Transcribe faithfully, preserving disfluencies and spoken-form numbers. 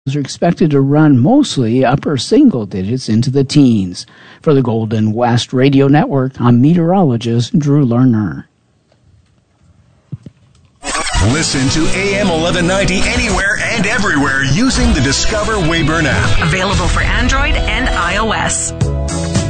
are expected to run mostly upper single digits into the teens. For the Golden West Radio Network, I'm meteorologist Drew Lerner. Listen to A M eleven ninety anywhere and everywhere using the Discover Wayburn app. Available for Android and iOS.